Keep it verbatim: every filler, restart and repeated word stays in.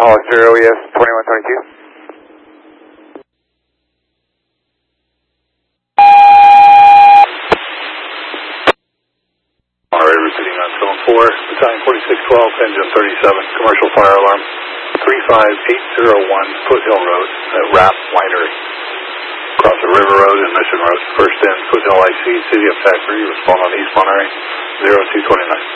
Hollister O E S twenty-one twenty-two. Moderator sitting on zone four, battalion forty-six twelve, engine thirty-seven, commercial fire alarm, three five eight zero one Foothill Road, at Rapp Winery. Across the River Road and Mission Road, first in Foothill I C, City of Factory, respond on East Monterey, zero two twenty-nine.